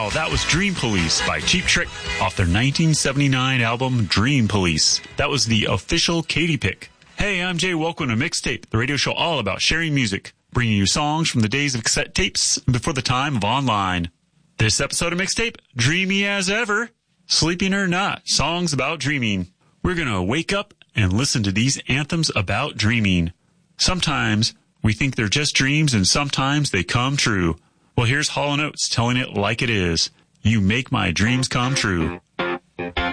That was Dream Police by Cheap Trick off their 1979 album Dream Police. That was the official Katy pick. Hey, I'm Jay. Welcome to Mixtape, the radio show all about sharing music, bringing you songs from the days of cassette tapes before the time of online. This episode of Mixtape, dreamy as ever. Sleeping or not, songs about dreaming. We're going to wake up and listen to these anthems about dreaming. Sometimes we think they're just dreams and sometimes they come true. Well, here's Hall & Oates telling it like it is. You make my dreams come true.